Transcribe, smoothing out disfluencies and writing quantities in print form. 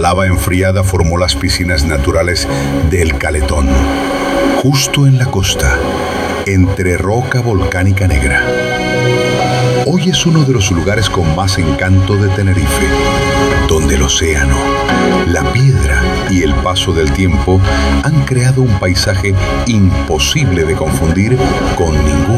lava enfriada formó las piscinas naturales del Caletón, justo en la costa, entre roca volcánica negra. Hoy es uno de los lugares con más encanto de Tenerife, donde el océano, la piedra y el paso del tiempo han creado un paisaje imposible de confundir con ningún